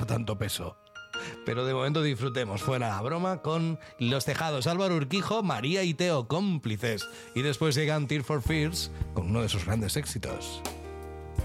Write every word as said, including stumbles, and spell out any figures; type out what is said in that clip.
soportar tanto peso. Pero de momento disfrutemos, fuera la broma, con Los Tejados, Álvaro Urquijo, María y Teo, Cómplices. Y después llegan Tears for Fears con uno de sus grandes éxitos.